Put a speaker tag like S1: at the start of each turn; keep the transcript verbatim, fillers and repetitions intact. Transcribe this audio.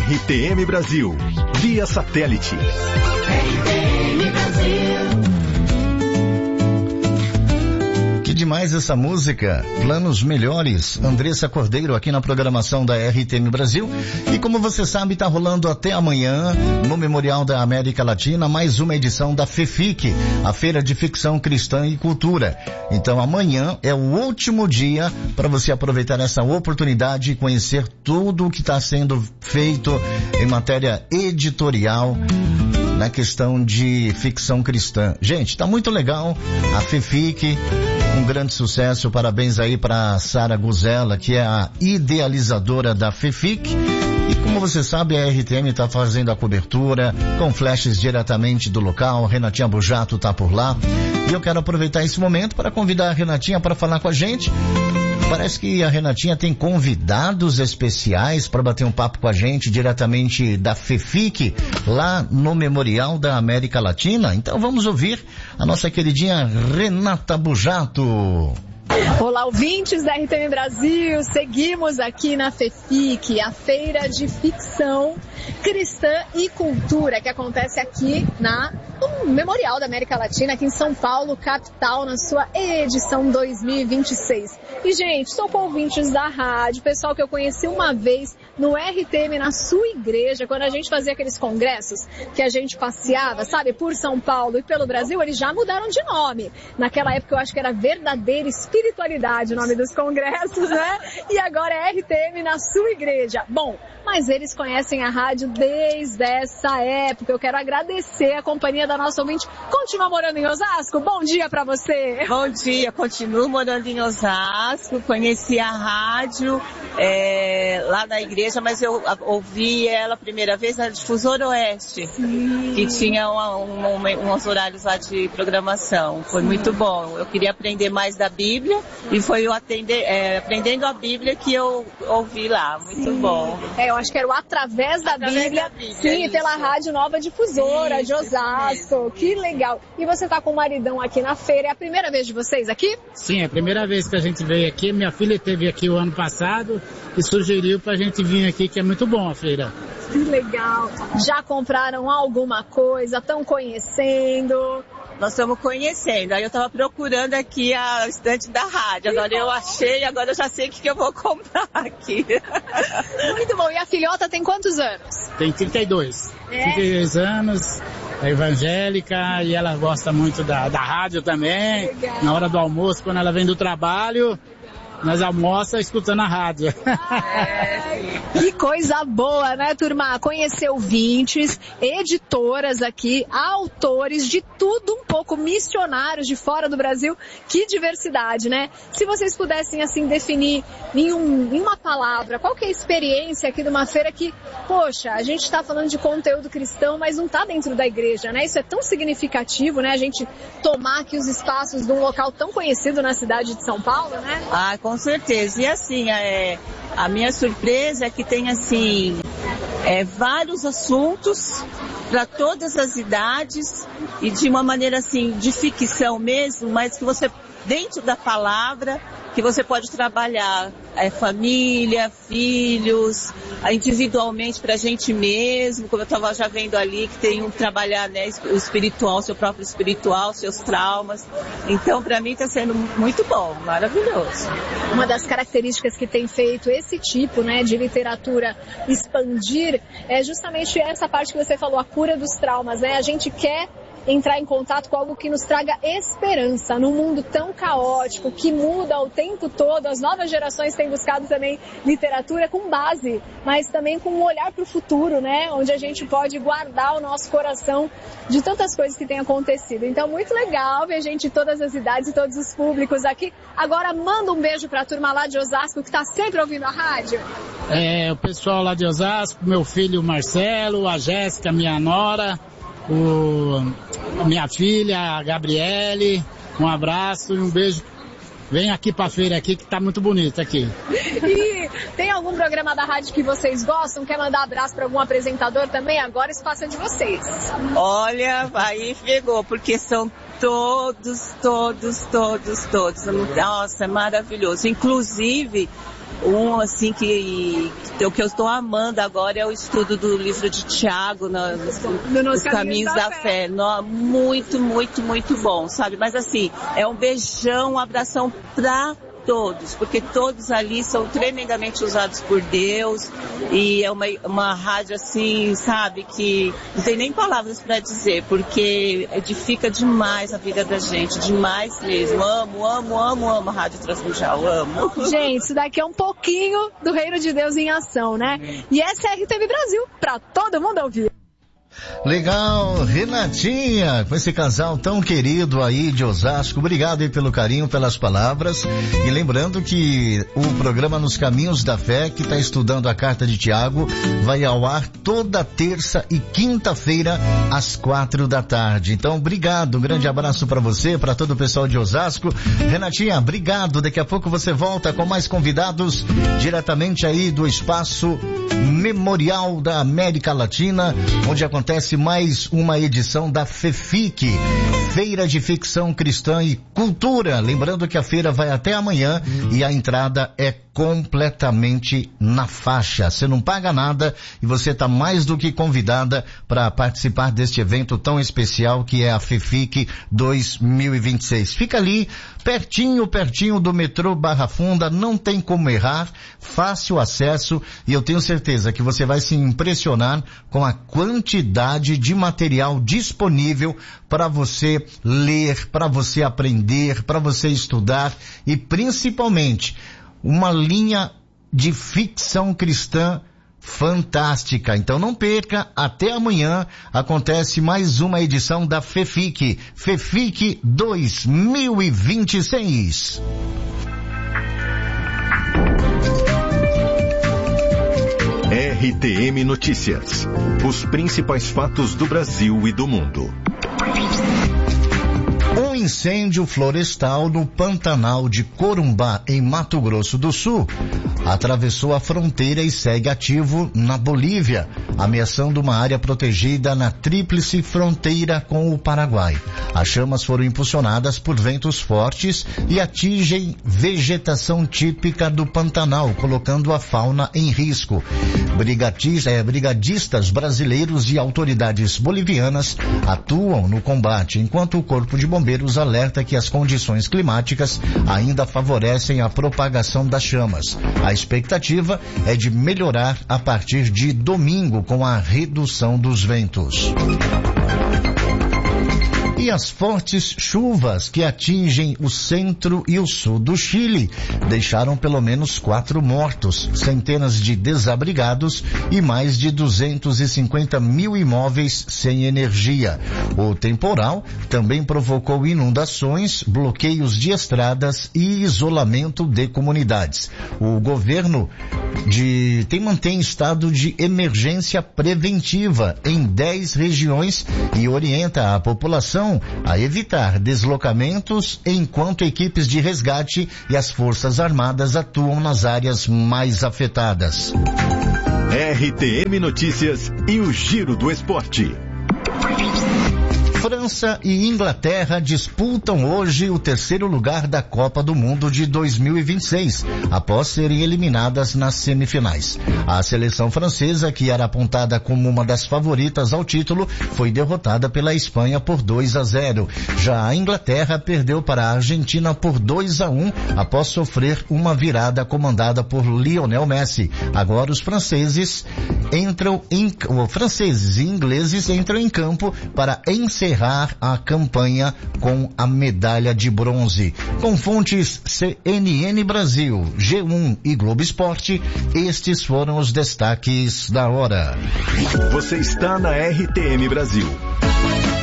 S1: R T M Brasil, via satélite.
S2: R T M Brasil.
S3: Demais essa música, Planos Melhores, Andressa Cordeiro aqui na programação da R T M Brasil. E como você sabe, está rolando até amanhã no Memorial da América Latina mais uma edição da FEFIC, a Feira de Ficção Cristã e Cultura. Então amanhã é o último dia para você aproveitar essa oportunidade e conhecer tudo o que está sendo feito em matéria editorial na questão de ficção cristã. Gente, está muito legal a FEFIC. Um grande sucesso, parabéns aí para Sara Guzella, que é a idealizadora da FEFIC. E como você sabe, a R T M está fazendo a cobertura com flashes diretamente do local. Renatinha Bujato está por lá. E eu quero aproveitar esse momento para convidar a Renatinha para falar com a gente. Parece que a Renatinha tem convidados especiais para bater um papo com a gente diretamente da FEFIC, lá no Memorial da América Latina. Então vamos ouvir a nossa queridinha Renata Bujato.
S4: Olá, ouvintes da R T M Brasil, seguimos aqui na FEFIC, a Feira de Ficção Cristã e Cultura, que acontece aqui na, no Memorial da América Latina, aqui em São Paulo, capital, na sua edição dois mil e vinte e seis. E, gente, estou com ouvintes da rádio, pessoal que eu conheci uma vez no R T M, na sua igreja, quando a gente fazia aqueles congressos que a gente passeava, sabe, por São Paulo e pelo Brasil, eles já mudaram de nome. Naquela época eu acho que era Verdadeira Espiritualidade o nome dos congressos, né? E agora é R T M na sua igreja. Bom, mas eles conhecem a rádio desde essa época. Eu quero agradecer a companhia da nossa ouvinte. Continua morando em Osasco? Bom dia pra você.
S5: Bom dia, continuo morando em Osasco. Conheci a rádio é, lá na igreja, mas eu ouvi ela a primeira vez na Difusora Oeste, Sim. que tinha uma, uma, uns horários lá de programação. Foi Sim. muito bom. Eu queria aprender mais da Bíblia e foi eu atender, é, aprendendo a Bíblia que eu ouvi lá. Muito Sim. bom.
S4: É, eu acho que era o Através da Através Bíblia, da Bíblia sim, é pela Rádio Nova Difusora isso, de Osasco. Que legal. E você tá com o maridão aqui na feira. É a primeira vez de vocês aqui?
S6: Sim, é a primeira vez que a gente veio aqui. Minha filha esteve aqui o ano passado e sugeriu pra gente vir aqui, que é muito bom a feira.
S4: Que legal. Já compraram alguma coisa? Estão conhecendo?
S5: Nós estamos conhecendo. Aí eu estava procurando aqui a estante da rádio. Agora eu achei, agora eu já sei o que, que eu vou comprar aqui.
S4: Muito bom. E a filhota tem quantos anos?
S6: Tem trinta e dois. É? trinta e dois anos, é evangélica e ela gosta muito da, da rádio também. Legal. Na hora do almoço, quando ela vem do trabalho, nós almoça escutando a rádio.
S4: É, que coisa boa, né, turma? Conhecer ouvintes, editoras aqui, autores de tudo um pouco, missionários de fora do Brasil. Que diversidade, né? Se vocês pudessem, assim, definir em, um, em uma palavra, qual que é a experiência aqui de uma feira que, poxa, a gente está falando de conteúdo cristão, mas não está dentro da igreja, né? Isso é tão significativo, né? A gente tomar aqui os espaços de um local tão conhecido na cidade de São Paulo, né?
S5: Ah, com certeza. E assim, é, a minha surpresa é que tem assim, é, vários assuntos para todas as idades e de uma maneira assim, de ficção mesmo, mas que você, dentro da palavra, que você pode trabalhar é, família, filhos, individualmente para a gente mesmo, como eu estava já vendo ali, que tem um trabalhar, né, o espiritual, seu próprio espiritual, seus traumas. Então, para mim está sendo muito bom, maravilhoso.
S4: Uma das características que tem feito esse tipo, né, de literatura expandir é justamente essa parte que você falou, a cura dos traumas, né? A gente quer entrar em contato com algo que nos traga esperança num mundo tão caótico, que muda o tempo todo. As novas gerações têm buscado também literatura com base, mas também com um olhar para o futuro, né? Onde a gente pode guardar o nosso coração de tantas coisas que têm acontecido. Então, muito legal ver gente de todas as idades e todos os públicos aqui. Agora, manda um beijo para a turma lá de Osasco, que está sempre ouvindo a rádio.
S6: É, o pessoal lá de Osasco, meu filho Marcelo, a Jéssica, minha nora, O, a minha filha, a Gabriele, um abraço e um beijo. Vem aqui pra feira aqui que tá muito bonito aqui.
S4: E tem algum programa da rádio que vocês gostam? Quer mandar abraço pra algum apresentador também? Agora o espaço é de vocês.
S5: Olha, aí pegou, porque são todos, todos, todos, todos. Nossa, é maravilhoso. Inclusive, Um, assim, que, que o que eu estou amando agora é o estudo do livro de Tiago, no, nos, nos Caminhos da, da Fé. fé. No, muito, muito, muito bom, sabe? Mas assim, é um beijão, um abração pra todos, porque todos ali são tremendamente usados por Deus e é uma, uma rádio assim, sabe, que não tem nem palavras para dizer, porque edifica demais a vida da gente, demais mesmo. Amo, amo, amo, amo a Rádio Transmundial, amo.
S4: Gente, isso daqui é um pouquinho do Reino de Deus em ação, né? E essa é a R T V Brasil, para todo mundo ouvir.
S3: Legal, Renatinha, com esse casal tão querido aí de Osasco, obrigado aí pelo carinho, pelas palavras, e lembrando que o programa Nos Caminhos da Fé, que está estudando a carta de Tiago, vai ao ar toda terça e quinta-feira às quatro da tarde. Então, obrigado, um grande abraço para você, para todo o pessoal de Osasco. Renatinha, obrigado, daqui a pouco você volta com mais convidados diretamente aí do Espaço Memorial da América Latina, onde acontece Acontece mais uma edição da FEFIC, Feira de Ficção Cristã e Cultura. Lembrando que a feira vai até amanhã e a entrada é completamente na faixa. Você não paga nada e você está mais do que convidada para participar deste evento tão especial que é a FEFIC dois mil e vinte e seis. Fica ali, pertinho, pertinho do metrô Barra Funda, não tem como errar, fácil acesso e eu tenho certeza que você vai se impressionar com a quantidade de material disponível para você ler, para você aprender, para você estudar e principalmente uma linha de ficção cristã fantástica. Então não perca, até amanhã acontece mais uma edição da FEFIC, FEFIC dois mil e vinte e seis.
S1: R T M Notícias. Os principais fatos do Brasil e do mundo.
S3: Um incêndio florestal no Pantanal de Corumbá, em Mato Grosso do Sul, atravessou a fronteira e segue ativo na Bolívia, ameaçando uma área protegida na tríplice fronteira com o Paraguai. As chamas foram impulsionadas por ventos fortes e atingem vegetação típica do Pantanal, colocando a fauna em risco. Brigadistas, é, brigadistas brasileiros e autoridades bolivianas atuam no combate, enquanto o Corpo de Bombeiros alerta que as condições climáticas ainda favorecem a propagação das chamas. A expectativa é de melhorar a partir de domingo com a redução dos ventos. E as fortes chuvas que atingem o centro e o sul do Chile deixaram pelo menos quatro mortos, centenas de desabrigados e mais de duzentos e cinquenta mil imóveis sem energia. O temporal também provocou inundações, bloqueios de estradas e isolamento de comunidades. O governo de, tem, mantém estado de emergência preventiva em dez regiões e orienta a população a evitar deslocamentos enquanto equipes de resgate e as Forças Armadas atuam nas áreas mais afetadas.
S1: R T M Notícias e o Giro do Esporte.
S3: França e Inglaterra disputam hoje o terceiro lugar da Copa do Mundo de dois mil e vinte e seis, após serem eliminadas nas semifinais. A seleção francesa, que era apontada como uma das favoritas ao título, foi derrotada pela Espanha por dois a zero. Já a Inglaterra perdeu para a Argentina por dois a um, após sofrer uma virada comandada por Lionel Messi. Agora os franceses entram em, os franceses e ingleses entram em campo para encerrar a campanha com a medalha de bronze. Com fontes C N N Brasil, G um e Globo Esporte, estes foram os destaques da hora.
S1: Você está na R T M Brasil.